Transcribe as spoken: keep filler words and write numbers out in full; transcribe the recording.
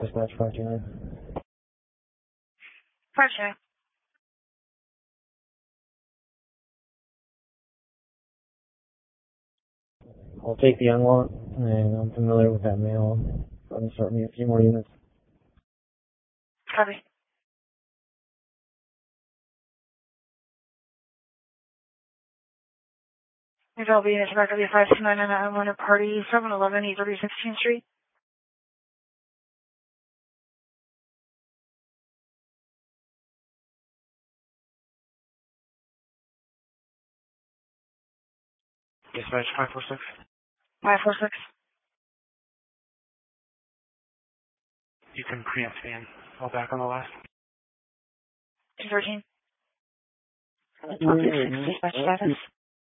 Dispatch five two nine. five two nine. I'll take the unlock, and I'm familiar with that mail. I'm going to start me a few more units. Copy. These all be units back to the five two nine and I'm on a party seven eleven East sixteenth Street. Dispatch five four six. five four six. You can preempt me and fall back on the last. two thirteen. Dispatch status.